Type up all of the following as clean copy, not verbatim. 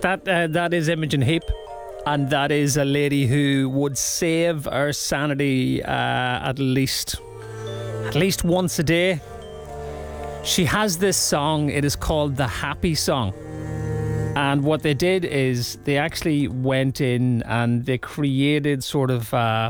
That is Imogen Heap, and that is a lady who would save our sanity at least once a day. She has this song. It is called the Happy Song. And what they did is they actually went in and they created sort of a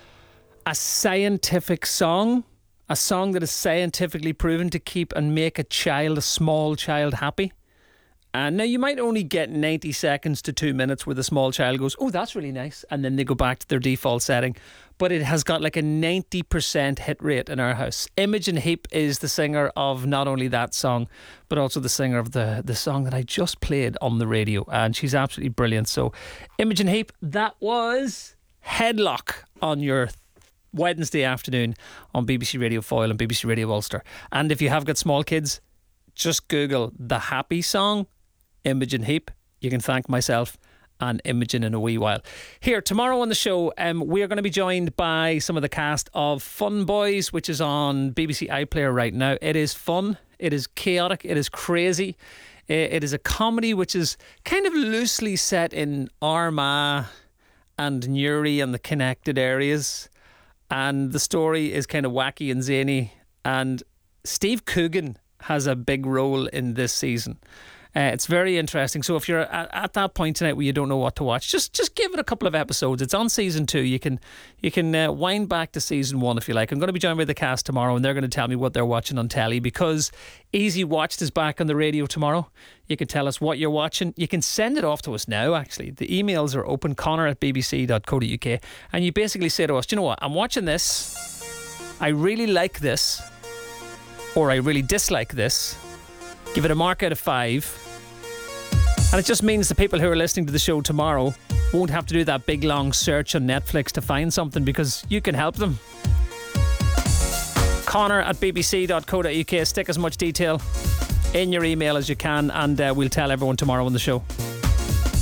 scientific song, a song that is scientifically proven to keep and make a small child happy. And now you might only get 90 seconds to 2 minutes where the small child goes, oh, that's really nice. And then they go back to their default setting. But it has got like a 90% hit rate in our house. Imogen Heap is the singer of not only that song, but also the singer of the song that I just played on the radio. And she's absolutely brilliant. So Imogen Heap, that was Headlock on your Wednesday afternoon on BBC Radio Foyle and BBC Radio Ulster. And if you have got small kids, just Google the Happy Song, Imogen Heap. You can thank myself and Imogen in a wee while. Here, tomorrow on the show, we are going to be joined by some of the cast of Fun Boys, which is on BBC iPlayer right now. It is fun, it is chaotic, it is crazy. It is a comedy which is kind of loosely set in Armagh and Newry and the connected areas. And the story is kind of wacky and zany. And Steve Coogan has a big role in this season. It's very interesting. So if you're at that point tonight where you don't know what to watch, just give it a couple of episodes. It's on season 2. You can wind back to season 1 if you like. I'm going to be joined by the cast tomorrow, and they're going to tell me what they're watching on telly, because Easy Watched is back on the radio tomorrow. You can tell us what you're watching. You can send it off to us now, actually. The emails are open, connor@bbc.co.uk, and you basically say to us, do you know what, I'm watching this, I really like this, or I really dislike this. Give it a mark out of 5. And it just means the people who are listening to the show tomorrow won't have to do that big long search on Netflix to find something, because you can help them. Connor@bbc.co.uk. Stick as much detail in your email as you can, and we'll tell everyone tomorrow on the show.